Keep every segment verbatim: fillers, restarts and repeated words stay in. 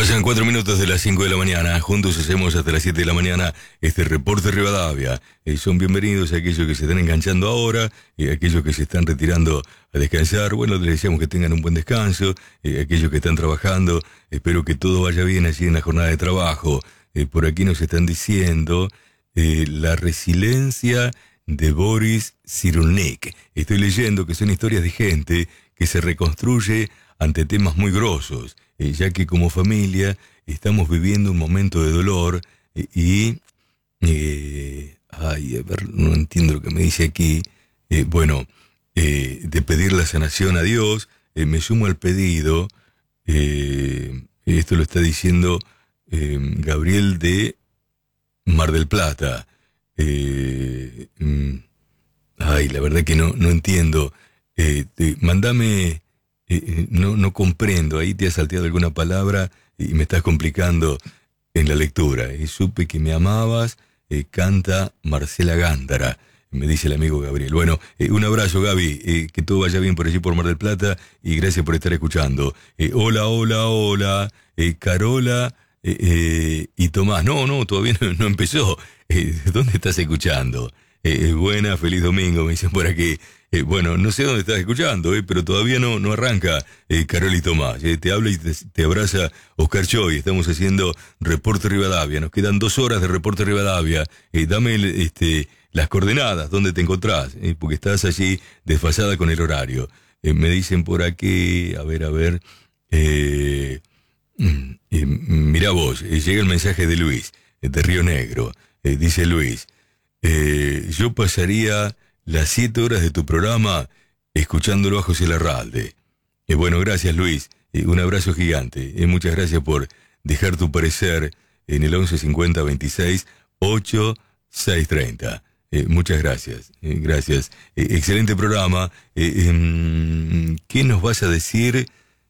Pasan cuatro minutos de las cinco de la mañana. Juntos hacemos hasta las siete de la mañana este reporte Rivadavia. Eh, son bienvenidos a aquellos que se están enganchando ahora y a aquellos que se están retirando a descansar. Bueno, les deseamos que tengan un buen descanso. Eh, aquellos que están trabajando, espero que todo vaya bien allí en la jornada de trabajo. Eh, por aquí nos están diciendo eh, la resiliencia de Boris Cyrulnik. Estoy leyendo que son historias de gente que se reconstruye ante temas muy grosos, eh, ya que como familia estamos viviendo un momento de dolor eh, y... Eh, ay, a ver, no entiendo lo que me dice aquí. Eh, bueno, eh, de pedir la sanación a Dios, eh, me sumo al pedido. Eh, esto lo está diciendo eh, Gabriel de Mar del Plata. Eh, mm, ay, la verdad que no, no entiendo. Eh, te, mándame... Eh, no, no comprendo, ahí te has salteado alguna palabra y me estás complicando en la lectura. Y supe que me amabas, eh, canta Marcela Gándara, me dice el amigo Gabriel. Bueno, eh, un abrazo, Gaby, eh, que todo vaya bien por allí por Mar del Plata y gracias por estar escuchando. Eh, hola, hola, hola, eh, Carola eh, eh, y Tomás. No, no, todavía no, no empezó. Eh, ¿Dónde estás escuchando? Eh, buena, feliz domingo, me dicen por aquí. Eh, bueno, no sé dónde estás escuchando, eh, pero todavía no, no arranca eh, Carol y Tomás. Eh, te habla y te, te abraza Oscar Choy. Estamos haciendo Reporte Rivadavia. Nos quedan dos horas de Reporte Rivadavia. Eh, dame el, este, las coordenadas, dónde te encontrás, eh, porque estás allí desfasada con el horario. Eh, me dicen por aquí, a ver, a ver. Eh, eh, mirá vos, eh, llega el mensaje de Luis, eh, de Río Negro. Eh, dice Luis, eh, yo pasaría las siete horas de tu programa escuchándolo a José Larralde. Eh, bueno, gracias Luis, eh, un abrazo gigante. Eh, muchas gracias por dejar tu parecer en el once cincuenta veintiséis ochenta y seis treinta. Eh, muchas gracias, eh, gracias. Eh, excelente programa. Eh, eh, ¿Qué nos vas a decir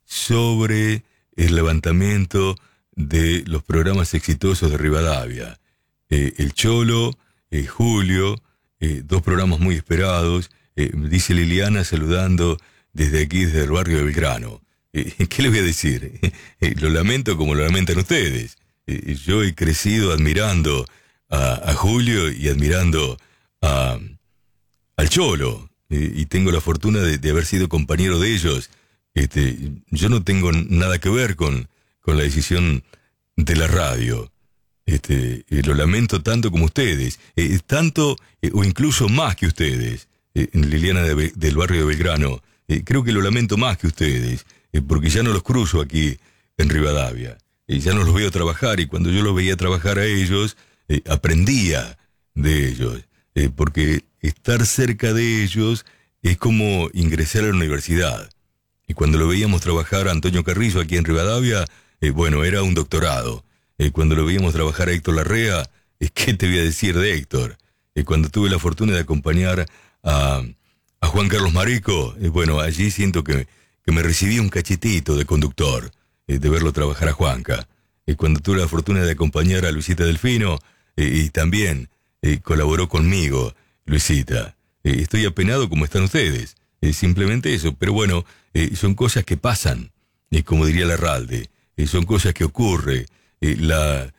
sobre el levantamiento de los programas exitosos de Rivadavia? Eh, el Cholo, eh, Julio... Eh, dos programas muy esperados, eh, dice Liliana saludando desde aquí, desde el barrio de Belgrano. Eh, ¿Qué les voy a decir? Eh, lo lamento como lo lamentan ustedes. Eh, yo he crecido admirando a, a Julio y admirando a, al Cholo, eh, y tengo la fortuna de, de haber sido compañero de ellos. Este, yo no tengo nada que ver con, con la decisión de la radio. Este, eh, lo lamento tanto como ustedes, eh, tanto eh, o incluso más que ustedes, eh, Liliana de, del barrio de Belgrano. Eh, creo que lo lamento más que ustedes, eh, porque ya no los cruzo aquí en Rivadavia, eh, ya no los veo trabajar y cuando yo los veía trabajar a ellos, eh, aprendía de ellos, eh, porque estar cerca de ellos es como ingresar a la universidad. Y cuando lo veíamos trabajar a Antonio Carrizo aquí en Rivadavia, eh, bueno, era un doctorado. Eh, cuando lo veíamos trabajar a Héctor Larrea, eh, ¿qué te voy a decir de Héctor? Eh, cuando tuve la fortuna de acompañar a, a Juan Carlos Marico, eh, bueno, allí siento que, que me recibí un cachetito de conductor, eh, de verlo trabajar a Juanca. Eh, cuando tuve la fortuna de acompañar a Luisita Delfino, eh, y también eh, colaboró conmigo, Luisita. Eh, estoy apenado como están ustedes, eh, simplemente eso, pero bueno, eh, son cosas que pasan, eh, como diría Larralde, eh, son cosas que ocurren. Eh, la,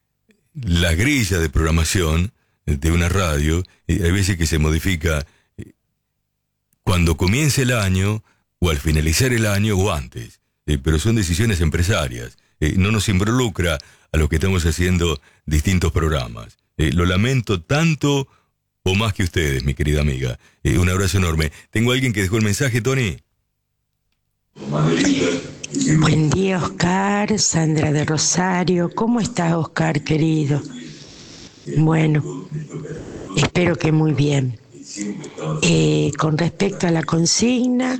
la grilla de programación de una radio, eh, hay veces que se modifica eh, cuando comienza el año, o al finalizar el año, o antes. Eh, pero son decisiones empresarias. Eh, no nos involucra a lo que estamos haciendo distintos programas. Eh, lo lamento tanto o más que ustedes, mi querida amiga. Eh, un abrazo enorme. ¿Tengo a alguien que dejó el mensaje, Tony? Buen día, Oscar, Sandra de Rosario. ¿Cómo estás, Oscar, querido? Bueno, espero que muy bien. Eh, con respecto a la consigna,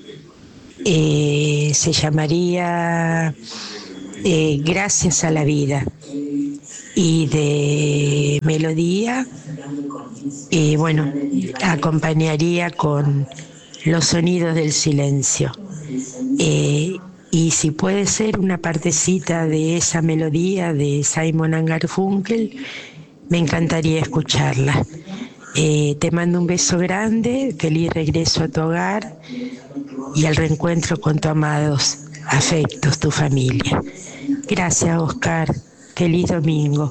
eh, se llamaría eh, Gracias a la vida. Y de melodía, eh, bueno, acompañaría con Los sonidos del silencio. Eh, y si puede ser una partecita de esa melodía de Simon and Garfunkel, me encantaría escucharla. Eh, te mando un beso grande, feliz regreso a tu hogar y al reencuentro con tus amados afectos, tu familia. Gracias, Oscar. Feliz domingo.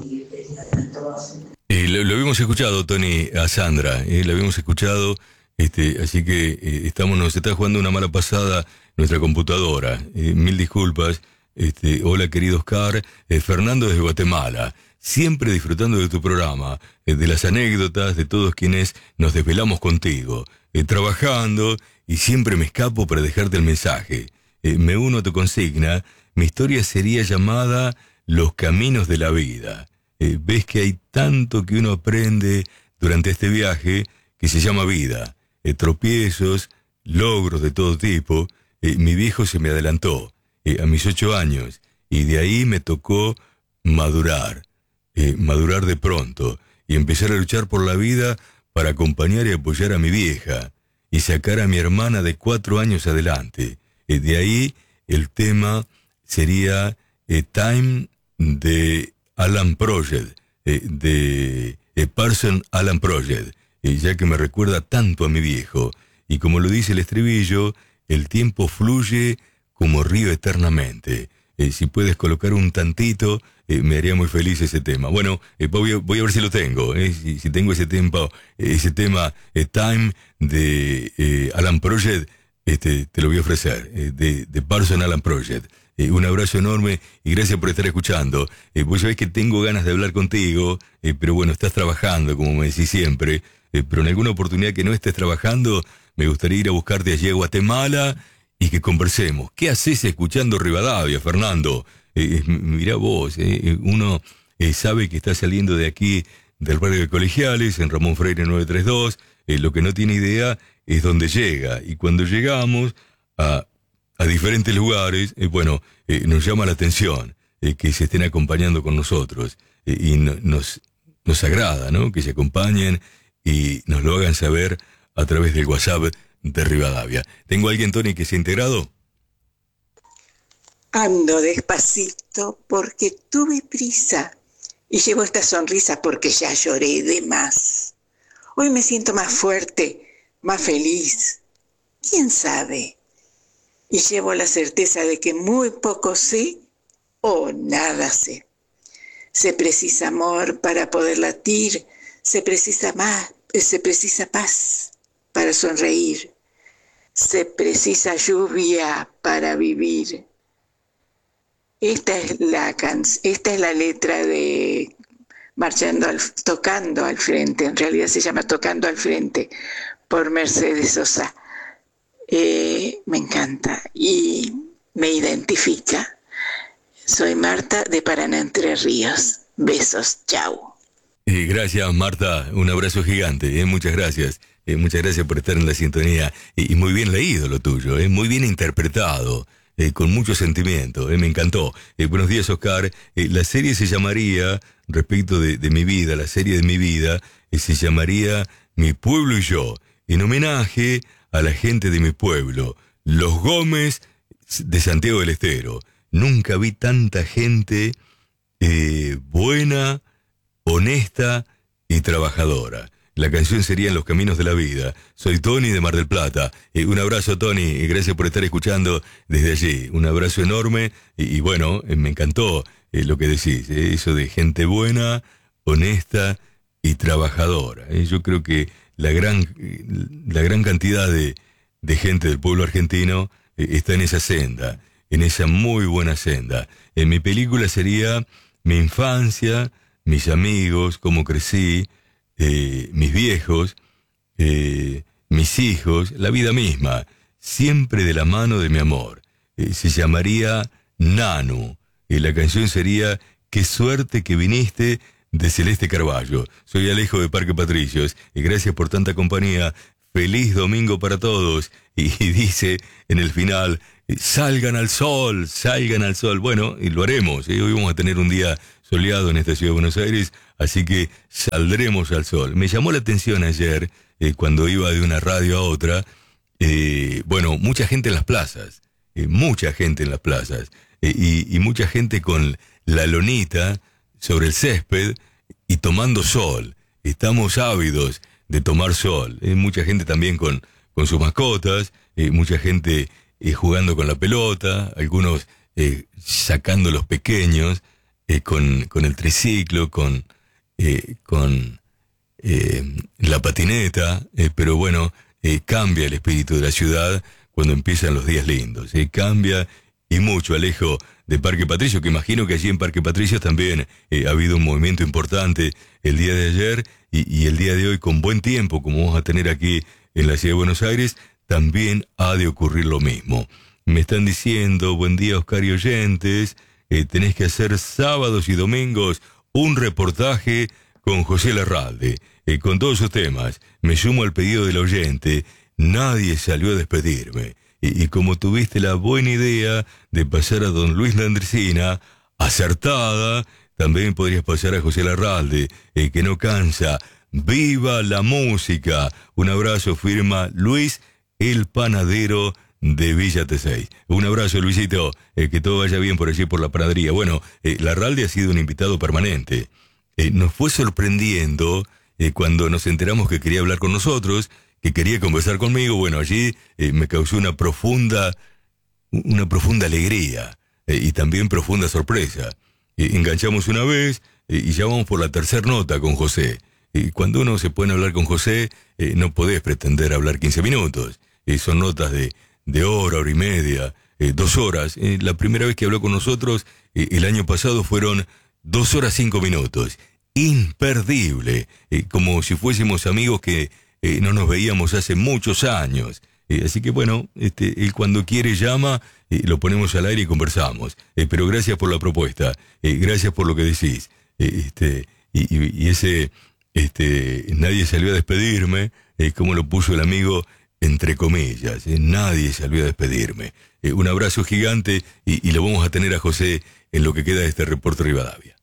Eh, lo, lo habíamos escuchado, Tony, a Sandra, eh, lo habíamos escuchado, este, así que eh, estamos, nos está jugando una mala pasada nuestra computadora. Eh, mil disculpas. Este, hola, querido Oscar. Eh, Fernando desde Guatemala. Siempre disfrutando de tu programa, eh, de las anécdotas de todos quienes nos desvelamos contigo, eh, trabajando y siempre me escapo para dejarte el mensaje. Eh, me uno a tu consigna. Mi historia sería llamada Los Caminos de la Vida. Eh, ves que hay tanto que uno aprende durante este viaje que se llama vida. Eh, tropiezos, logros de todo tipo. Eh, mi viejo se me adelantó eh, a mis ocho años y de ahí me tocó madurar. Eh, madurar de pronto y empezar a luchar por la vida para acompañar y apoyar a mi vieja y sacar a mi hermana de cuatro años adelante. Eh, de ahí el tema sería eh, Time de Alan Project, eh, de eh, Parson Alan Project, eh, ya que me recuerda tanto a mi viejo. Y como lo dice el estribillo, el tiempo fluye como río eternamente. Eh, si puedes colocar un tantito, eh, me haría muy feliz ese tema. Bueno, eh, voy, a, voy a ver si lo tengo. Eh, si, si tengo ese, tempo, eh, ese tema, eh, Time, de eh, Alan Project, este, te lo voy a ofrecer, eh, de, de Parson Alan Project. Eh, un abrazo enorme y gracias por estar escuchando. Eh, vos sabés que tengo ganas de hablar contigo, eh, pero bueno, estás trabajando, como me decís siempre. Eh, pero en alguna oportunidad que no estés trabajando, me gustaría ir a buscarte allí a Guatemala y que conversemos. ¿Qué haces escuchando Rivadavia, Fernando? Eh, mirá vos, eh, uno eh, sabe que está saliendo de aquí, del barrio de Colegiales, en Ramón Freire nueve tres dos, eh, lo que no tiene idea es dónde llega. Y cuando llegamos a, a diferentes lugares, eh, bueno, eh, nos llama la atención eh, que se estén acompañando con nosotros. Eh, y no, nos, nos agrada, ¿no?, que se acompañen y nos lo hagan saber a través del WhatsApp de Rivadavia. ¿Tengo a alguien, Tony, que se ha integrado? Ando despacito porque tuve prisa y llevo esta sonrisa porque ya lloré de más. Hoy me siento más fuerte, más feliz. ¿Quién sabe? Y llevo la certeza de que muy poco sé o nada sé. Se precisa amor para poder latir, se precisa más, se precisa paz para sonreír. Se precisa lluvia para vivir. Esta es la can- esta es la letra de Marchando al, Tocando al Frente, en realidad se llama Tocando al Frente, por Mercedes Sosa. Eh, me encanta y me identifica. Soy Marta de Paraná, Entre Ríos. Besos, chau. Eh, gracias, Marta, un abrazo gigante, eh, muchas gracias. Eh, muchas gracias por estar en la sintonía. Y, y muy bien leído lo tuyo, eh, muy bien interpretado, eh, con mucho sentimiento, eh, me encantó. Eh, buenos días, Oscar. Eh, la serie se llamaría, respecto de, de mi vida, la serie de mi vida, eh, se llamaría Mi Pueblo y Yo, en homenaje a la gente de mi pueblo, los Gómez de Santiago del Estero. Nunca vi tanta gente eh, buena, honesta y trabajadora. La canción sería En los Caminos de la Vida. Soy Tony de Mar del Plata. Eh, un abrazo, Tony, y gracias por estar escuchando desde allí. Un abrazo enorme y, y bueno, eh, me encantó eh, lo que decís, eh, eso de gente buena, honesta y trabajadora. Eh. Yo creo que la gran, la gran cantidad de, de gente del pueblo argentino eh, está en esa senda, en esa muy buena senda. En mi película sería mi infancia, mis amigos, cómo crecí, Eh, mis viejos, eh, mis hijos, la vida misma, siempre de la mano de mi amor. Eh, se llamaría Nanu, y la canción sería Qué suerte que viniste, de Celeste Carballo. Soy Alejo de Parque Patricios, y gracias por tanta compañía. Feliz domingo para todos. Y, y dice en el final, salgan al sol, salgan al sol. Bueno, y lo haremos, ¿eh? Hoy vamos a tener un día soleado en esta ciudad de Buenos Aires, así que saldremos al sol. Me llamó la atención ayer, eh, cuando iba de una radio a otra, eh, bueno, mucha gente en las plazas, eh, mucha gente en las plazas, eh, y, y mucha gente con la lonita sobre el césped y tomando sol. Estamos ávidos de tomar sol. Eh, mucha gente también con, con sus mascotas, eh, mucha gente eh, jugando con la pelota, algunos eh, sacando los pequeños, eh, con, con el triciclo, con, eh, con eh, la patineta, eh, pero bueno, eh, cambia el espíritu de la ciudad cuando empiezan los días lindos, eh, cambia y mucho. Alejo, de Parque Patricios, que imagino que allí en Parque Patricios también eh, ha habido un movimiento importante el día de ayer y, y el día de hoy, con buen tiempo, como vamos a tener aquí en la ciudad de Buenos Aires, también ha de ocurrir lo mismo. Me están diciendo, buen día Oscar y oyentes, eh, tenés que hacer sábados y domingos un reportaje con José Larralde, eh, con todos sus temas. Me sumo al pedido del oyente, nadie salió a despedirme. Y, y como tuviste la buena idea de pasar a don Luis Landricina, acertada, también podrías pasar a José Larralde, eh, que no cansa. ¡Viva la música! Un abrazo, firma Luis, el panadero de Villa Tesey. Un abrazo, Luisito, eh, que todo vaya bien por allí por la panadería. Bueno, eh, Larralde ha sido un invitado permanente. Eh, nos fue sorprendiendo eh, cuando nos enteramos que quería hablar con nosotros, que quería conversar conmigo. Bueno, allí eh, me causó una profunda, una profunda alegría eh, y también profunda sorpresa. Eh, enganchamos una vez eh, y ya vamos por la tercera nota con José. Y cuando uno se pone a hablar con José, eh, no podés pretender hablar quince minutos. Eh, son notas de, de hora, hora y media, eh, dos horas. Eh, la primera vez que habló con nosotros, eh, el año pasado, fueron dos horas cinco minutos. Imperdible. Eh, como si fuésemos amigos que eh, no nos veíamos hace muchos años. Eh, así que bueno, este, él cuando quiere llama, eh, lo ponemos al aire y conversamos. Eh, pero gracias por la propuesta. Eh, gracias por lo que decís. Eh, este, y, y, y ese... Este, nadie salió a despedirme, eh, como lo puso el amigo, entre comillas, eh, nadie salió a despedirme. Eh, un abrazo gigante y, y lo vamos a tener a José en lo que queda de este reporte Rivadavia.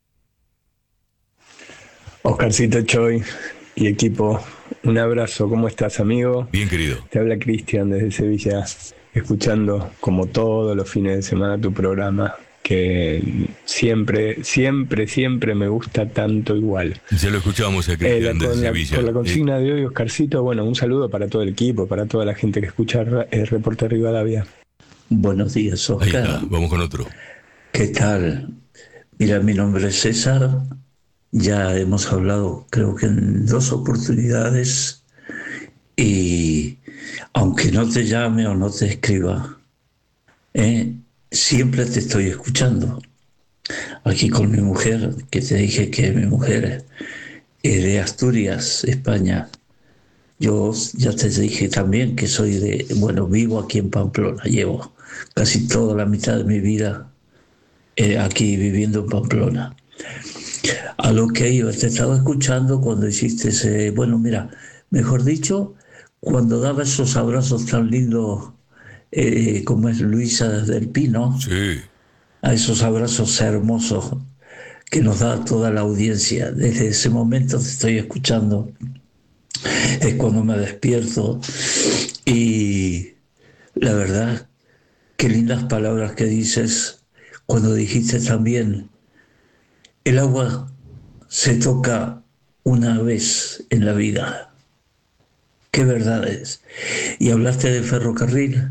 Oscarcito Choy y equipo, un abrazo, ¿cómo estás, amigo? Bien, querido. Te habla Cristian desde Sevilla, escuchando como todos los fines de semana tu programa, que siempre, siempre, siempre me gusta tanto igual. Ya lo escuchamos a Cristian eh, desde la, Sevilla. Con la consigna eh. de hoy, Oscarcito, bueno, un saludo para todo el equipo, para toda la gente que escucha el reporte Rivadavia. Buenos días, Oscar. Ahí está, vamos con otro. ¿Qué tal? Mira, mi nombre es César. Ya hemos hablado, creo que en dos oportunidades. Y aunque no te llame o no te escriba, ¿eh? siempre te estoy escuchando. Aquí con mi mujer, que te dije que mi mujer es de Asturias, España. Yo ya te dije también que soy de, bueno, vivo aquí en Pamplona. Llevo casi toda la mitad de mi vida eh, aquí viviendo en Pamplona. A lo que iba, te estaba escuchando cuando hiciste ese, bueno, mira, mejor dicho, cuando daba esos abrazos tan lindos, Eh, como es Luisa del Pino, sí. A esos abrazos hermosos que nos da toda la audiencia. Desde ese momento te estoy escuchando, es cuando me despierto y la verdad, qué lindas palabras que dices cuando dijiste también, el agua se toca una vez en la vida. Qué verdad es. Y hablaste del ferrocarril,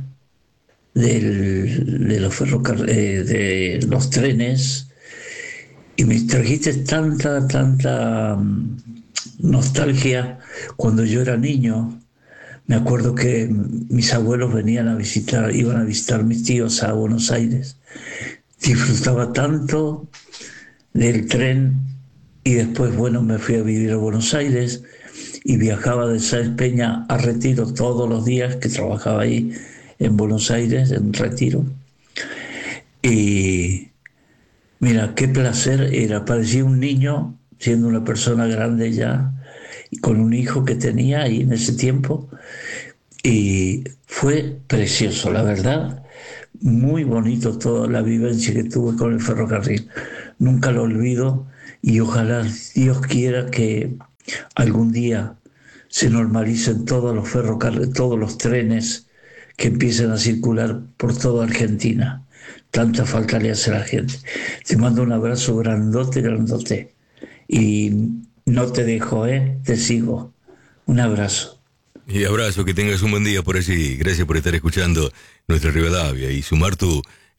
Del, de, los ferrocar- eh, de los trenes, y me trajiste tanta, tanta um, nostalgia cuando yo era niño. Me acuerdo que mis abuelos venían a visitar, iban a visitar a mis tíos a Buenos Aires. Disfrutaba tanto del tren y después, bueno, me fui a vivir a Buenos Aires y viajaba de Sáenz Peña a Retiro todos los días, que trabajaba ahí en Buenos Aires, en Retiro. Y mira, qué placer era. Parecía un niño, siendo una persona grande ya, y con un hijo que tenía ahí en ese tiempo. Y fue precioso, la verdad. Muy bonito toda la vivencia que tuve con el ferrocarril. Nunca lo olvido y ojalá Dios quiera que algún día se normalicen todos los ferrocarriles, todos los trenes que empiecen a circular por toda Argentina. Tanta falta le hace a la gente. Te mando un abrazo grandote, grandote. Y no te dejo, ¿eh? Te sigo. Un abrazo. Y abrazo, que tengas un buen día por allí. Gracias por estar escuchando nuestra Rivadavia y sumar tu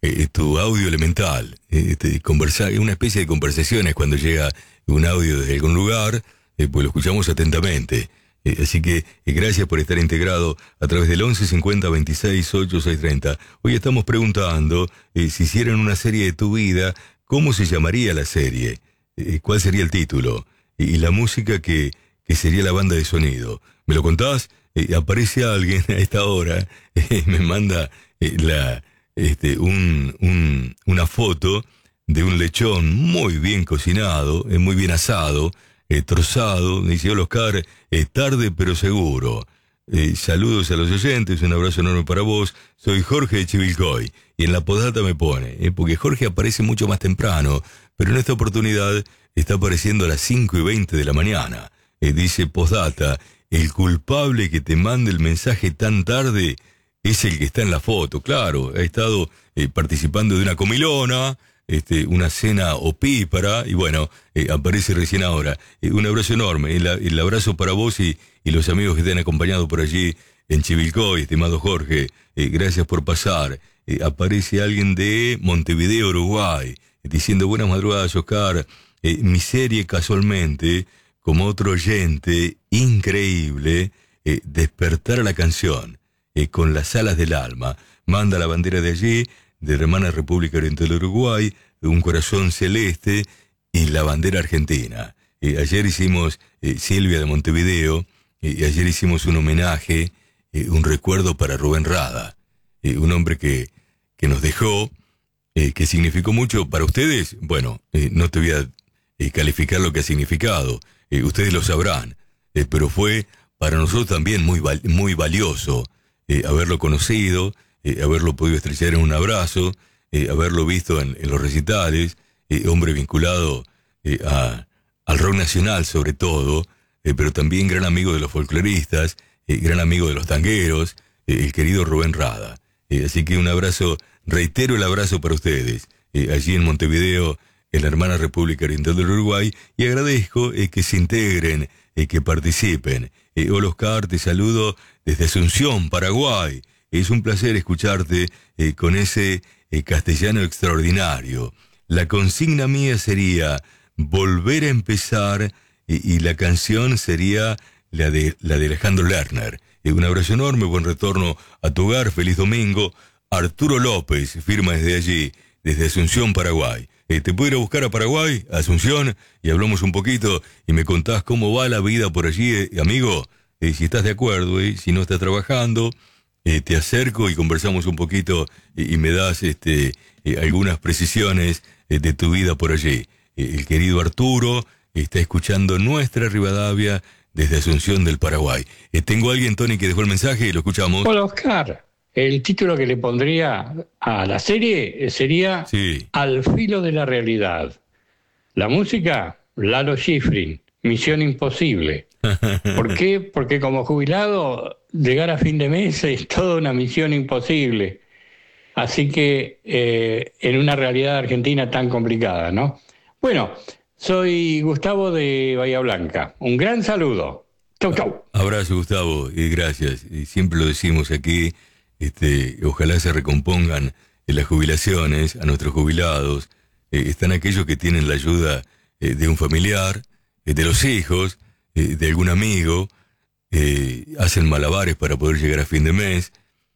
eh, tu audio elemental, eh, te conversa, una especie de conversaciones cuando llega un audio desde algún lugar, eh, pues lo escuchamos atentamente. Eh, así que eh, gracias por estar integrado a través del once cincuenta veintiséis ocho seis treinta. Hoy estamos preguntando eh, si hicieran una serie de tu vida, ¿cómo se llamaría la serie? Eh, ¿Cuál sería el título? Y, y la música que, que sería la banda de sonido. ¿Me lo contás? Eh, aparece alguien a esta hora, eh, me manda eh, la, este, un, un, una foto de un lechón muy bien cocinado, eh, muy bien asado, Eh, trozado. Dice: hola Oscar, eh, tarde pero seguro. Eh, saludos a los oyentes, un abrazo enorme para vos. Soy Jorge de Chivilcoy. Y en la postdata me pone, eh, porque Jorge aparece mucho más temprano, pero en esta oportunidad está apareciendo a las cinco y veinte de la mañana. Eh, dice postdata: el culpable que te mande el mensaje tan tarde es el que está en la foto. Claro, ha estado eh, participando de una comilona, Este, una cena opípara, y bueno, eh, aparece recién ahora. Eh, un abrazo enorme, el, el abrazo para vos y, y los amigos que te han acompañado por allí en Chivilcoy, estimado Jorge. Eh, gracias por pasar. Eh, aparece alguien de Montevideo, Uruguay, eh, diciendo: buenas madrugadas, Oscar. Eh, mi serie, casualmente, como otro oyente, increíble, eh, Despertar a la canción, eh, con las alas del alma. Manda la bandera de allí, de la hermana República Oriental del Uruguay, un corazón celeste y la bandera argentina. Eh, ayer hicimos, eh, Silvia de Montevideo, eh, ayer hicimos un homenaje, eh, un recuerdo para Rubén Rada, eh, un hombre que, que nos dejó, eh, que significó mucho para ustedes. Bueno, eh, no te voy a eh, calificar lo que ha significado, eh, ustedes lo sabrán, eh, pero fue para nosotros también muy, val- muy valioso eh, haberlo conocido, Eh, haberlo podido estrechar en un abrazo, eh, haberlo visto en, en los recitales, eh, hombre vinculado eh, a, al rock nacional sobre todo, eh, pero también gran amigo de los folcloristas, eh, gran amigo de los tangueros, eh, el querido Rubén Rada. Eh, así que un abrazo, reitero el abrazo para ustedes, eh, allí en Montevideo, en la hermana República Oriental del Uruguay, y agradezco eh, que se integren, eh, que participen. Eh, hola Oscar, te saludo desde Asunción, Paraguay. Es un placer escucharte eh, con ese eh, castellano extraordinario. La consigna mía sería volver a empezar, eh, y la canción sería la de, la de Alejandro Lerner. Eh, un abrazo enorme, buen retorno a tu hogar, feliz domingo. Arturo López firma desde allí, desde Asunción, Paraguay. Eh, ¿Te puedo ir a buscar a Paraguay, a Asunción? Y hablamos un poquito y me contás cómo va la vida por allí, eh, amigo. Eh, si estás de acuerdo, eh, si no estás trabajando... Eh, te acerco y conversamos un poquito y, y me das este, eh, algunas precisiones eh, de tu vida por allí. Eh, el querido Arturo está escuchando nuestra Rivadavia desde Asunción del Paraguay. Eh, tengo a alguien, Tony, que dejó el mensaje y lo escuchamos. Hola, Oscar. El título que le pondría a la serie sería Sí. Al filo de la realidad. La música, Lalo Schifrin, Misión Imposible. ¿Por qué? Porque como jubilado, llegar a fin de mes es toda una misión imposible. Así que eh, en una realidad argentina tan complicada, ¿no? Bueno, soy Gustavo de Bahía Blanca. Un gran saludo. Chau, chau. Abrazo, Gustavo, y gracias. Y siempre lo decimos aquí, este, ojalá se recompongan en las jubilaciones a nuestros jubilados. Eh, están aquellos que tienen la ayuda eh, de un familiar, eh, de los hijos, eh, de algún amigo, eh, hacen malabares para poder llegar a fin de mes.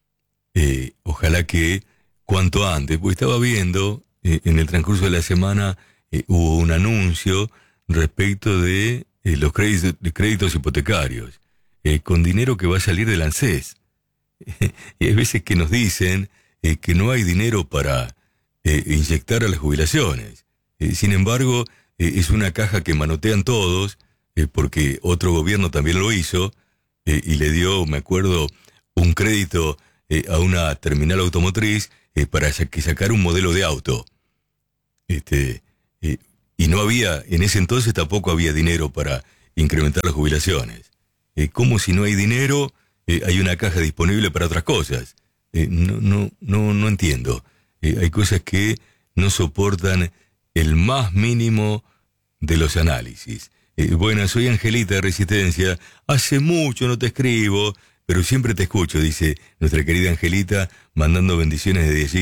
Eh, ojalá que cuanto antes, pues estaba viendo eh, en el transcurso de la semana eh, hubo un anuncio respecto de eh, los créditos, de créditos hipotecarios, eh, con dinero que va a salir del ANSES. Y hay veces que nos dicen eh, que no hay dinero para eh, inyectar a las jubilaciones. Eh, sin embargo, eh, es una caja que manotean todos, eh, porque otro gobierno también lo hizo, eh, y le dio, me acuerdo, un crédito eh, a una terminal automotriz eh, para que sacara un modelo de auto. Este, eh, y no había, en ese entonces tampoco había dinero para incrementar las jubilaciones. Eh, ¿Cómo si no hay dinero, eh, hay una caja disponible para otras cosas? Eh, no, no, no, no entiendo. Eh, hay cosas que no soportan el más mínimo de los análisis. Eh, bueno, soy Angelita de Resistencia. Hace mucho no te escribo, pero siempre te escucho, dice nuestra querida Angelita, mandando bendiciones desde allí,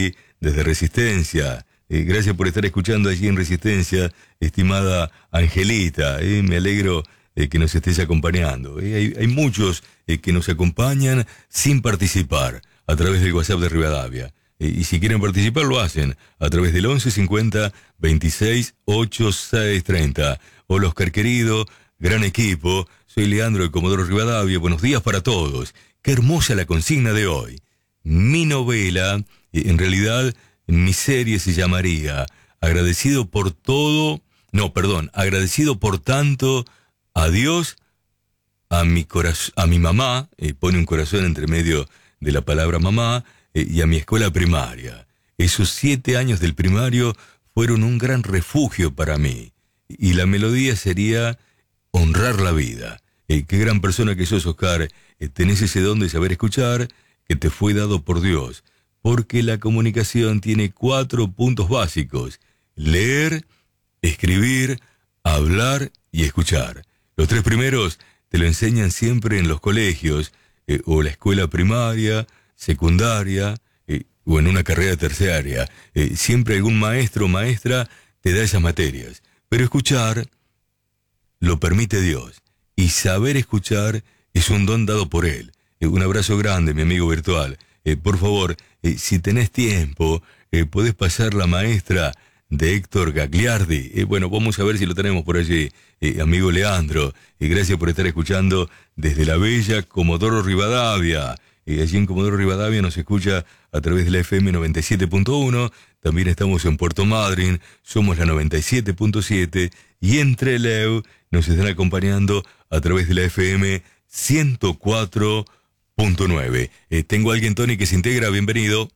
desde Resistencia. Eh, gracias por estar escuchando allí en Resistencia, estimada Angelita. Eh, me alegro eh, que nos estés acompañando. Eh, hay, hay muchos eh, que nos acompañan sin participar a través del WhatsApp de Rivadavia. Eh, y si quieren participar, lo hacen a través del once cincuenta veintiséis ochenta y seis treinta. Hola, Oscar querido, gran equipo. Soy Leandro de Comodoro Rivadavia. Buenos días para todos. Qué hermosa la consigna de hoy. Mi novela, eh, en realidad... mi serie se llamaría Agradecido por todo, no, perdón, Agradecido por tanto a Dios, a mi corazón, a mi mamá, eh, pone un corazón entre medio de la palabra mamá, eh, y a mi escuela primaria. Esos siete años del primario fueron un gran refugio para mí. Y la melodía sería Honrar la vida. Eh, qué gran persona que sos, Oscar. Eh, tenés ese don de saber escuchar que te fue dado por Dios. Porque la comunicación tiene cuatro puntos básicos: leer, escribir, hablar y escuchar. Los tres primeros te lo enseñan siempre en los colegios, eh, o la escuela primaria, secundaria, eh, o en una carrera terciaria. Eh, siempre algún maestro o maestra te da esas materias. Pero escuchar lo permite Dios, y saber escuchar es un don dado por Él. Eh, un abrazo grande, mi amigo virtual. Eh, por favor, eh, si tenés tiempo, eh, podés pasar la maestra de Héctor Gagliardi. Eh, bueno, vamos a ver si lo tenemos por allí, eh, amigo Leandro. Eh, gracias por estar escuchando desde la bella Comodoro Rivadavia. Eh, allí en Comodoro Rivadavia nos escucha a través de la F M noventa y siete punto uno. También estamos en Puerto Madryn, somos la noventa y siete punto siete. Y en Trelew nos están acompañando a través de la F M ciento cuatro punto nueve. Eh, tengo a alguien, Tony, que se integra. Bienvenido.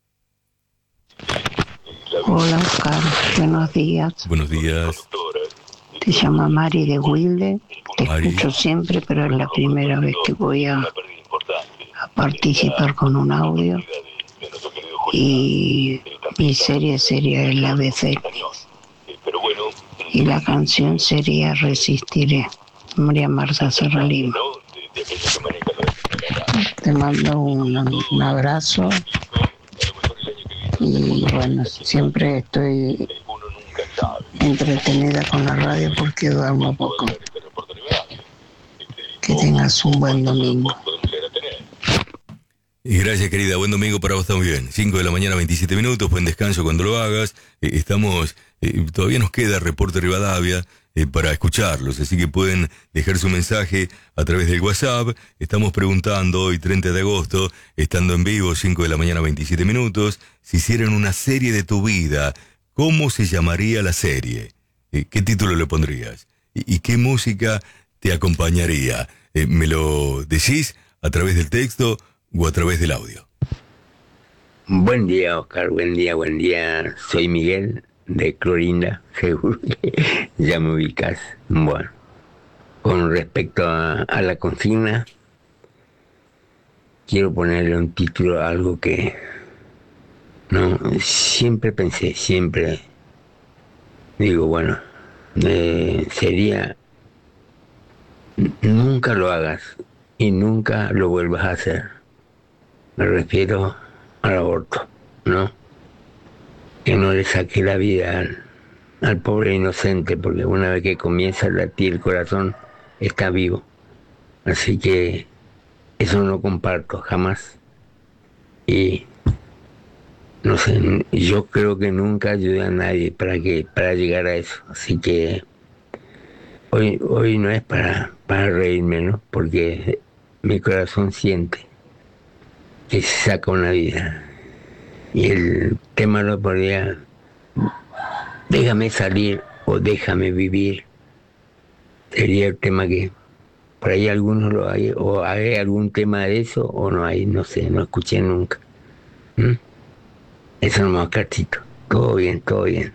Hola, Oscar. Buenos días. Buenos días. Te llama Mari de Wilde. Te Mari. escucho siempre, pero es la primera vez que voy a, a participar con un audio. Y mi serie sería el A B C. Y la canción sería Resistiré. María Marta Serralima. Te mando un, un abrazo y bueno, siempre estoy entretenida con la radio porque duermo poco. Que tengas un buen domingo. Y gracias, querida. Buen domingo para vos también. cinco de la mañana, veintisiete minutos. Buen descanso cuando lo hagas. Eh, estamos, eh, todavía nos queda Reporte Rivadavia eh, para escucharlos. Así que pueden dejar su mensaje a través del WhatsApp. Estamos preguntando hoy, treinta de agosto, estando en vivo, cinco de la mañana, veintisiete minutos, si hicieran una serie de tu vida, ¿cómo se llamaría la serie? Eh, ¿Qué título le pondrías? ¿Y, y qué música te acompañaría? Eh, ¿Me lo decís a través del texto o a través del audio? Buen día, Oscar, buen día, buen día. Soy Miguel de Clorinda, seguro que ya me ubicas. Bueno, con respecto a, a la consigna, quiero ponerle un título a algo que no siempre pensé, siempre digo, bueno, eh, sería nunca lo hagas y nunca lo vuelvas a hacer. Me refiero al aborto, ¿no? Que no le saque la vida al, al pobre inocente, porque una vez que comienza a latir el corazón, está vivo. Así que eso no comparto jamás. Y no sé, yo creo que nunca ayudé a nadie para que para llegar a eso. Así que hoy, hoy no es para, para reírme, ¿no? Porque mi corazón siente que se saca una vida. Y el tema lo podría, déjame salir o déjame vivir. Sería el tema que por ahí algunos lo hay, o hay algún tema de eso, o no hay, no sé, no escuché nunca. ¿Mm? Eso nomás, Cartito. Todo bien, todo bien.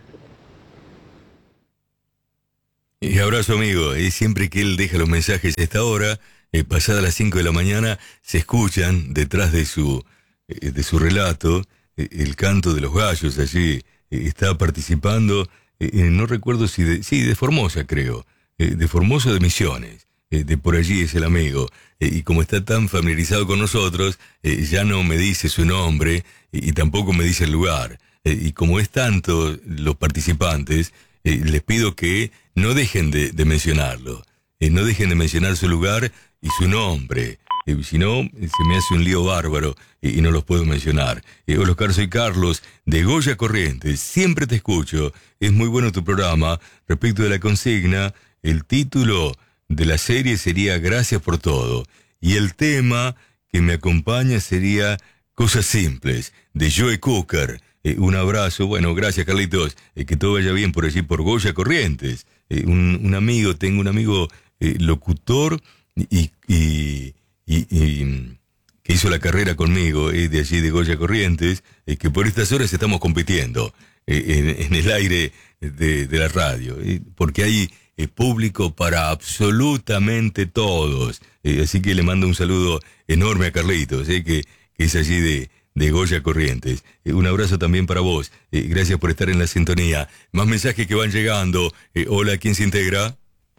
Y abrazo, amigo. Y siempre que él deja los mensajes a esta hora, eh, pasadas las cinco de la mañana, se escuchan detrás de su, eh, de su relato eh, el canto de los gallos. Allí eh, está participando, eh, eh, no recuerdo si de, sí, de Formosa, creo, eh, de Formosa de Misiones. Eh, de por allí es el amigo. Eh, y como está tan familiarizado con nosotros, eh, ya no me dice su nombre y, y tampoco me dice el lugar. eh, y como es tanto los participantes, eh, les pido que no dejen de, de mencionarlo, eh, no dejen de mencionar su lugar y su nombre, eh, si no, se me hace un lío bárbaro eh, y no los puedo mencionar. Eh, hola Oscar, soy Carlos, de Goya Corrientes, siempre te escucho, es muy bueno tu programa. Respecto de la consigna, el título de la serie sería Gracias por todo, y el tema que me acompaña sería Cosas Simples, de Joe Cocker. Eh, un abrazo, bueno, gracias Carlitos, eh, que todo vaya bien por allí, por Goya Corrientes. Eh, un, un amigo, tengo un amigo eh, locutor y, y, y, y que hizo la carrera conmigo, eh, de allí de Goya Corrientes, eh, que por estas horas estamos compitiendo eh, en, en el aire de, de la radio, eh, porque hay eh, público para absolutamente todos. Eh, así que le mando un saludo enorme a Carlitos, eh, que, que es allí de... de Goya Corrientes. Eh, un abrazo también para vos. Eh, gracias por estar en la sintonía. Más mensajes que van llegando. Eh, hola, ¿quién se integra?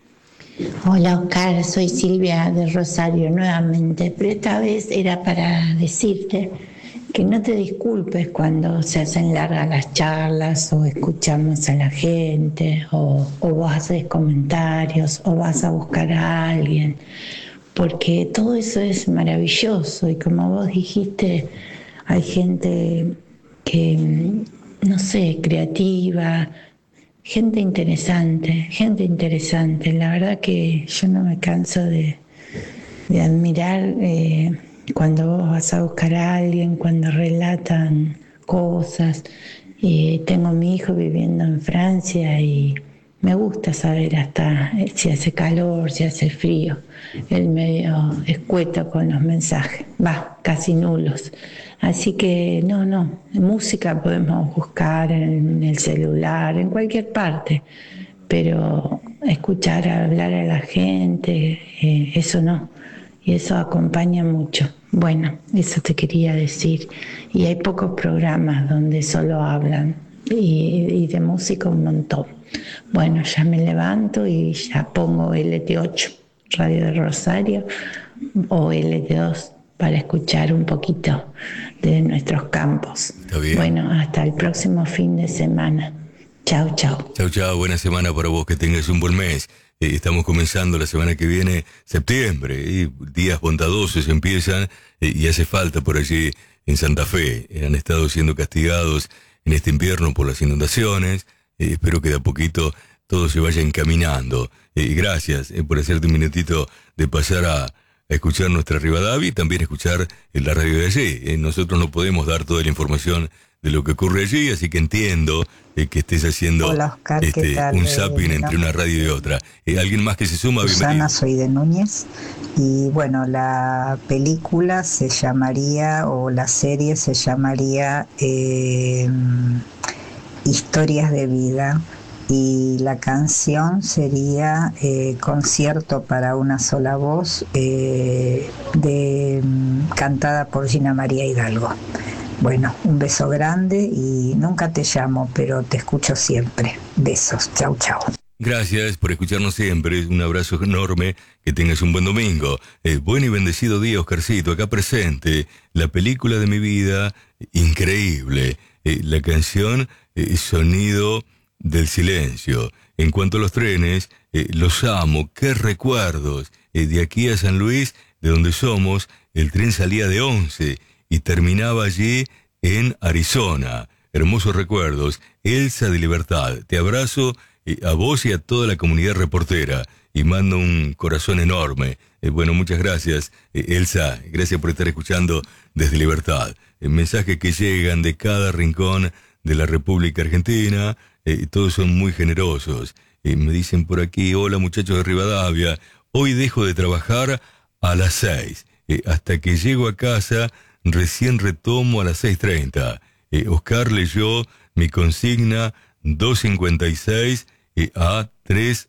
Hola Oscar, soy Silvia de Rosario nuevamente, pero esta vez era para decirte que no te disculpes cuando se hacen largas las charlas o escuchamos a la gente o, o vos haces comentarios o vas a buscar a alguien, porque todo eso es maravilloso y como vos dijiste, hay gente que, no sé, creativa, gente interesante, gente interesante. La verdad que yo no me canso de, de admirar eh, cuando vos vas a buscar a alguien, cuando relatan cosas. Y tengo a mi hijo viviendo en Francia y me gusta saber hasta si hace calor, si hace frío. Él medio escueto con los mensajes, va, casi nulos. Así que no, no, música podemos buscar en el celular, en cualquier parte, pero escuchar hablar a la gente, eh, eso no, y eso acompaña mucho. Bueno, eso te quería decir. Y hay pocos programas donde solo hablan, y, y de música un montón. Bueno, ya me levanto y ya pongo L T ocho, Radio de Rosario, o L T dos, para escuchar un poquito de nuestros campos. Está bien. Bueno, hasta el próximo fin de semana. Chau, chau. Chau, chau. Buena semana para vos, que tengas un buen mes. Eh, estamos comenzando la semana que viene, septiembre. Eh, días bondadosos empiezan eh, y hace falta por allí en Santa Fe. Eh, han estado siendo castigados en este invierno por las inundaciones. Eh, espero que de a poquito todo se vaya encaminando. Eh, gracias eh, por hacerte un minutito de pasar a... a escuchar nuestra Rivadavia y también escuchar la radio de allí. Eh, nosotros no podemos dar toda la información de lo que ocurre allí, así que entiendo eh, que estés haciendo Hola, Oscar, este, ¿qué tal? un zapping Eh, entre una radio y otra. Eh, ¿Alguien más que se suma? Susana, Bienvenido. soy de Núñez y bueno, la película se llamaría o la serie se llamaría eh, Historias de Vida. Y la canción sería eh, Concierto para una sola voz, eh, de, cantada por Gina María Hidalgo. Bueno, un beso grande y nunca te llamo, pero te escucho siempre. Besos, chau, chau. Gracias por escucharnos siempre, un abrazo enorme, que tengas un buen domingo. Eh, buen y bendecido día, Oscarcito, acá presente. La película de mi vida, increíble. Eh, la canción, eh, sonido... del silencio. En cuanto a los trenes, eh, los amo, qué recuerdos. Eh, de aquí a San Luis, de donde somos, el tren salía de once y terminaba allí en Arizona. Hermosos recuerdos. Elsa de Libertad, te abrazo eh, a vos y a toda la comunidad reportera y mando un corazón enorme. Eh, bueno, muchas gracias, eh, Elsa, gracias por estar escuchando desde Libertad. Eh, mensajes que llegan de cada rincón de la República Argentina. Eh, todos son muy generosos. Eh, me dicen por aquí, hola muchachos de Rivadavia, hoy dejo de trabajar a las seis. Eh, hasta que llego a casa, recién retomo a las seis treinta. Eh, Oscar leyó mi consigna doscientos cincuenta y seis eh, a tres...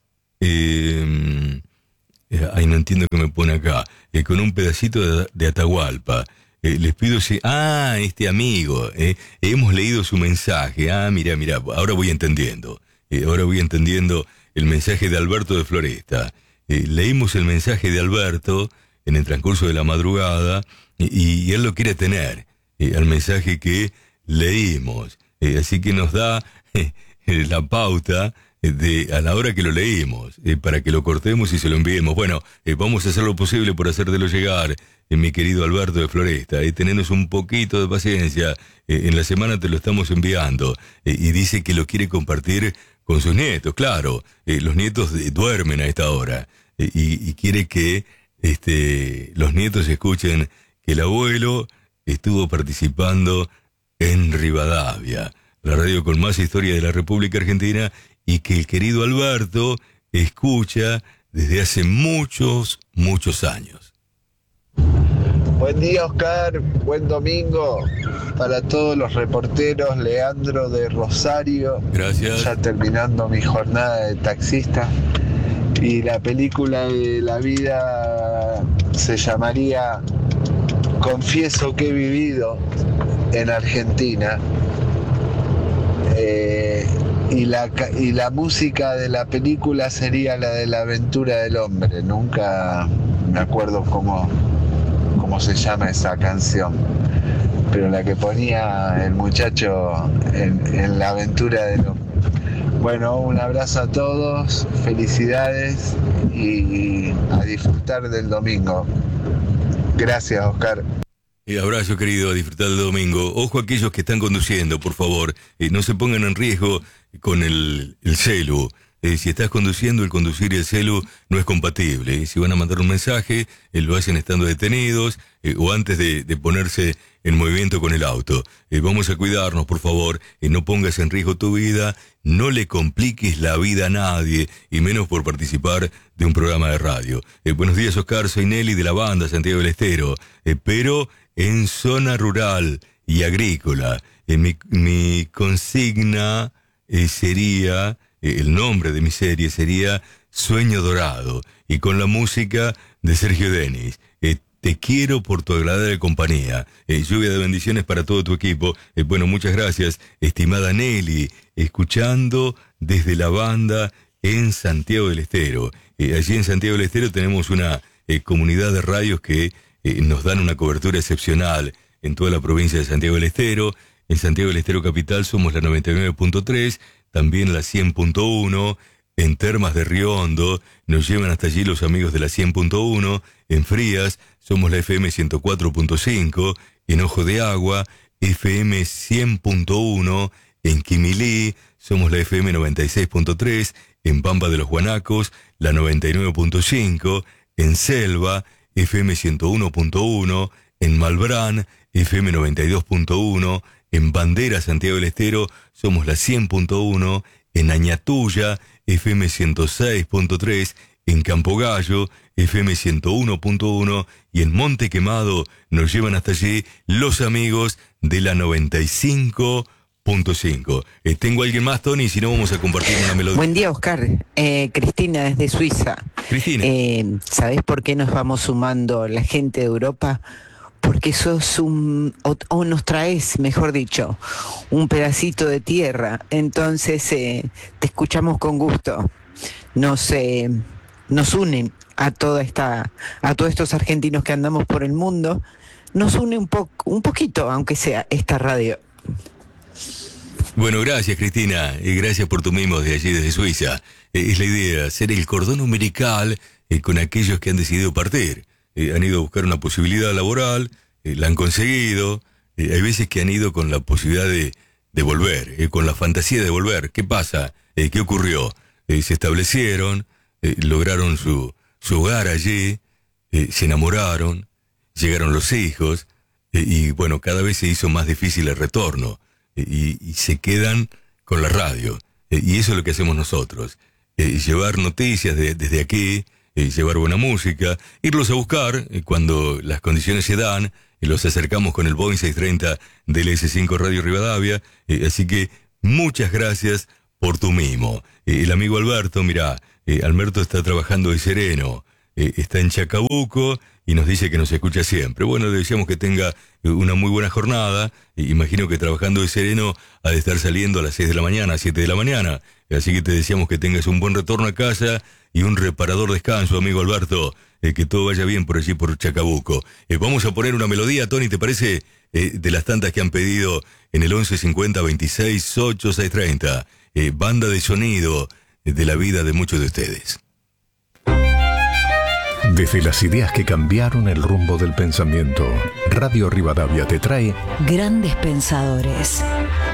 Eh, eh, ay, no entiendo qué me pone acá. Eh, con un pedacito de, de Atahualpa. Eh, les pido si... Ah, este amigo, eh, hemos leído su mensaje. Ah, mira, mira, ahora voy entendiendo. Eh, ahora voy entendiendo el mensaje de Alberto de Floresta. Eh, leímos el mensaje de Alberto en el transcurso de la madrugada y, y él lo quiere tener, eh, al mensaje que leímos. eh, así que nos da eh, la pauta de a la hora que lo leímos, eh, para que lo cortemos y se lo enviemos. Bueno, eh, vamos a hacer lo posible por hacértelo llegar, eh, mi querido Alberto de Floresta. Eh, tenenos un poquito de paciencia, eh, en la semana te lo estamos enviando. Eh, y dice que lo quiere compartir con sus nietos, claro. Eh, los nietos eh, duermen a esta hora, eh, y, y quiere que este, los nietos escuchen que el abuelo estuvo participando en Rivadavia, la radio con más historia de la República Argentina, y que el querido Alberto escucha desde hace muchos, muchos años. Buen día, Oscar, buen domingo para todos los reporteros. Leandro de Rosario. Gracias. Ya terminando mi jornada de taxista. Y la película de la vida se llamaría Confieso que he vivido en Argentina. Eh, y, la, y la música de la película sería la de La aventura del hombre. Nunca me acuerdo cómo, cómo se llama esa canción, pero la que ponía el muchacho en, en La aventura del hombre. Bueno, un abrazo a todos, felicidades y a disfrutar del domingo. Gracias, Oscar. Eh, abrazo, querido, a disfrutar del domingo. Ojo a aquellos que están conduciendo, por favor, eh, no se pongan en riesgo con el, el celu. Eh, si estás conduciendo, el conducir y el celu no es compatible. Eh. Si van a mandar un mensaje, eh, lo hacen estando detenidos eh, o antes de, de ponerse en movimiento con el auto. Eh, vamos a cuidarnos, por favor, eh, no pongas en riesgo tu vida, no le compliques la vida a nadie, y menos por participar de un programa de radio. Eh, buenos días, Oscar, soy Nelly de la banda Santiago del Estero, eh, pero en zona rural y agrícola. Eh, mi, mi consigna eh, sería, eh, el nombre de mi serie sería Sueño Dorado, y con la música de Sergio Denis. Eh, Te quiero por tu agradable compañía. Eh, lluvia de bendiciones para todo tu equipo. Eh, bueno, muchas gracias, estimada Nelly, escuchando desde la banda en Santiago del Estero. Eh, allí en Santiago del Estero tenemos una eh, comunidad de radios que eh, nos dan una cobertura excepcional en toda la provincia de Santiago del Estero. En Santiago del Estero Capital somos la noventa y nueve punto tres, también la cien punto uno. En Termas de Río Hondo nos llevan hasta allí los amigos de la cien punto uno. En Frías somos la F M ciento cuatro punto cinco. En Ojo de Agua, F M cien punto uno. En Quimilí somos la F M noventa y seis punto tres. En Pampa de los Guanacos, la noventa y nueve punto cinco. En Selva, F M ciento uno punto uno. En Malbrán, F M noventa y dos punto uno. En Bandera, Santiago del Estero, somos la cien punto uno. En Añatuya, F M ciento seis punto tres, en Campo Gallo, F M ciento uno punto uno, y en Monte Quemado nos llevan hasta allí los amigos de la noventa y cinco punto cinco. Eh, ¿Tengo a alguien más, Tony? Si no, vamos a compartir una melodía. Buen día, Oscar. Eh, Cristina, desde Suiza. Cristina. Eh, ¿Sabés por qué nos vamos sumando la gente de Europa? Porque sos un, o, o nos traes, mejor dicho, un pedacito de tierra. Entonces eh, te escuchamos con gusto. Nos, eh, nos unen a toda esta, a todos estos argentinos que andamos por el mundo. Nos une un poco, un poquito, aunque sea esta radio. Bueno, gracias, Cristina, y gracias por tu mimo de allí, desde Suiza. Eh, es la idea, ser el cordón umbilical eh, con aquellos que han decidido partir. Eh, han ido a buscar una posibilidad laboral, eh, la han conseguido. Eh, hay veces que han ido con la posibilidad de, de volver, eh, con la fantasía de volver. ¿Qué pasa? Eh, ¿Qué ocurrió? Eh, se establecieron, eh, lograron su, su hogar allí, eh, se enamoraron, llegaron los hijos, eh, y bueno, cada vez se hizo más difícil el retorno, eh, y, y se quedan con la radio. Eh, y eso es lo que hacemos nosotros, eh, llevar noticias de, desde aquí, Eh, llevar buena música, irlos a buscar eh, cuando las condiciones se dan, y los acercamos con el Boeing seiscientos treinta del S cinco Radio Rivadavia, eh, así que muchas gracias por tu mimo. Eh, el amigo Alberto, mirá, eh, Alberto está trabajando de sereno, eh, está en Chacabuco y nos dice que nos escucha siempre. Bueno, le deseamos que tenga una muy buena jornada. Eh, imagino que trabajando de sereno ha de estar saliendo a las seis de la mañana, a siete de la mañana, así que te deseamos que tengas un buen retorno a casa y un reparador descanso, amigo Alberto, eh, que todo vaya bien por allí por Chacabuco. Eh, vamos a poner una melodía, Tony, ¿te parece? eh, de las tantas que han pedido en el once cincuenta veintiséis ocho seis treinta. Eh, banda de sonido de la vida de muchos de ustedes. Desde las ideas que cambiaron el rumbo del pensamiento, Radio Rivadavia te trae Grandes Pensadores.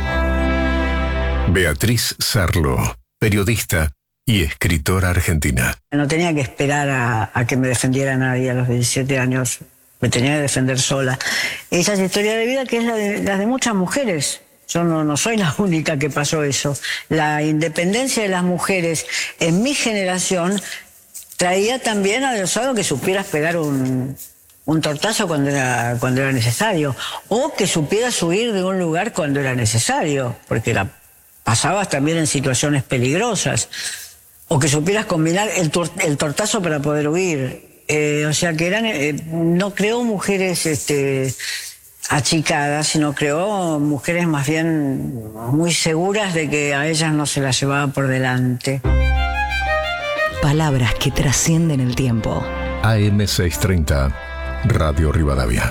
Beatriz Sarlo, periodista y escritora argentina. No tenía que esperar a, a que me defendiera nadie a los diecisiete años. Me tenía que defender sola. Esa es la historia de vida que es la de, la de muchas mujeres. Yo no, no soy la única que pasó eso. La independencia de las mujeres en mi generación traía también adosado que supieras pegar un, un tortazo cuando era, cuando era necesario, o que supieras huir de un lugar cuando era necesario, porque la pasabas también en situaciones peligrosas, o que supieras combinar el, tor el tortazo para poder huir. Eh, o sea que eran, eh, no creó mujeres este, achicadas, sino creó mujeres más bien muy seguras de que a ellas no se las llevaba por delante. Palabras que trascienden el tiempo. A M seiscientos treinta, Radio Rivadavia.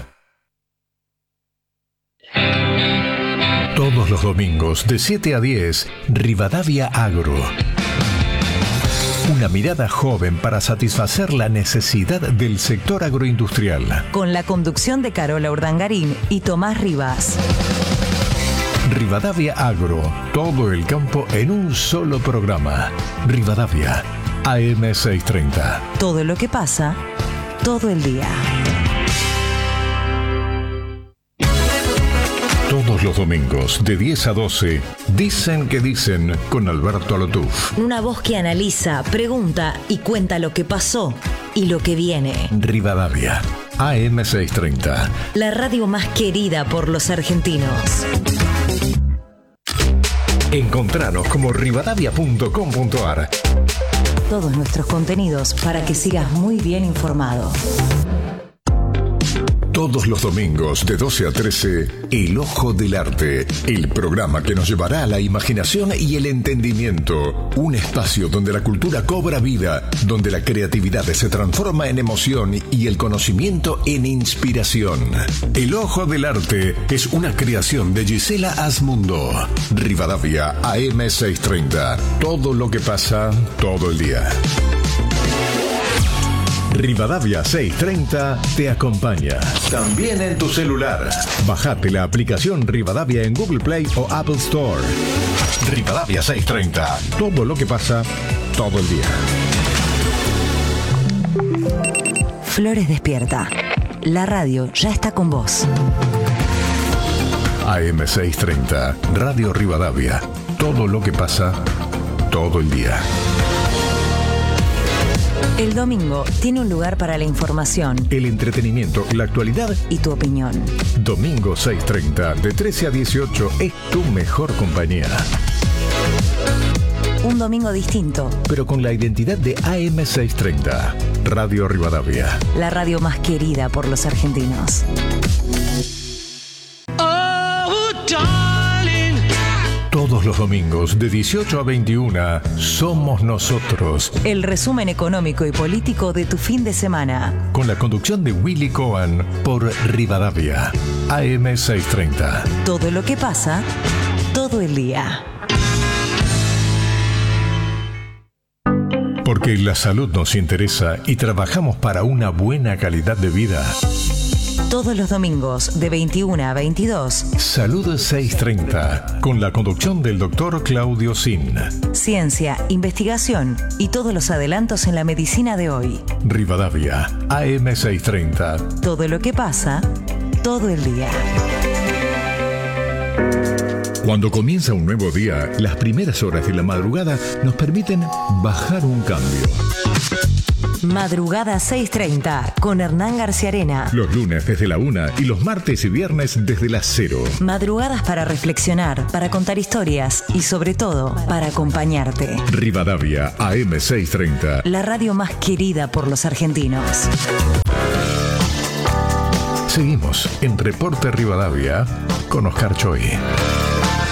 Todos los domingos de siete a diez, Rivadavia Agro. Una mirada joven para satisfacer la necesidad del sector agroindustrial. Con la conducción de Carola Urdangarín y Tomás Rivas. Rivadavia Agro, todo el campo en un solo programa. Rivadavia, A M seiscientos treinta. Todo lo que pasa, todo el día. Todos los domingos, de diez a doce, Dicen que Dicen, con Alberto Alotuf. Una voz que analiza, pregunta y cuenta lo que pasó y lo que viene. Rivadavia, A M seiscientos treinta. La radio más querida por los argentinos. Encontranos como rivadavia punto com punto ar. Todos nuestros contenidos para que sigas muy bien informado. Todos los domingos de doce a trece, El Ojo del Arte, el programa que nos llevará a la imaginación y el entendimiento. Un espacio donde la cultura cobra vida, donde la creatividad se transforma en emoción y el conocimiento en inspiración. El Ojo del Arte es una creación de Gisela Asmundo. Rivadavia, A M seiscientos treinta. Todo lo que pasa, todo el día. Rivadavia seiscientos treinta te acompaña. También en tu celular. Bajate la aplicación Rivadavia en Google Play o Apple Store. Rivadavia seiscientos treinta. Todo lo que pasa, todo el día. Flores Despierta. La radio ya está con vos. A M seiscientos treinta. Radio Rivadavia. Todo lo que pasa, todo el día. El domingo tiene un lugar para la información, el entretenimiento, la actualidad y tu opinión. Domingo seiscientos treinta, de trece a dieciocho, es tu mejor compañía. Un domingo distinto, pero con la identidad de A M seiscientos treinta. Radio Rivadavia. La radio más querida por los argentinos. Todos los domingos de dieciocho a veintiuna, Somos Nosotros. El resumen económico y político de tu fin de semana. Con la conducción de Willy Cohen por Rivadavia, A M seiscientos treinta. Todo lo que pasa, todo el día. Porque la salud nos interesa y trabajamos para una buena calidad de vida. Todos los domingos de veintiuna a veintidós. Salud seiscientos treinta, con la conducción del doctor Claudio Sin. Ciencia, investigación y todos los adelantos en la medicina de hoy. Rivadavia, A M seiscientos treinta. Todo lo que pasa, todo el día. Cuando comienza un nuevo día, las primeras horas de la madrugada nos permiten bajar un cambio. Madrugada seiscientos treinta con Hernán García Arena. Los lunes desde la una y los martes y viernes desde las cero. Madrugadas para reflexionar, para contar historias y sobre todo para acompañarte. Rivadavia, A M seiscientos treinta. La radio más querida por los argentinos. Seguimos en Reporte Rivadavia con Oscar Choi.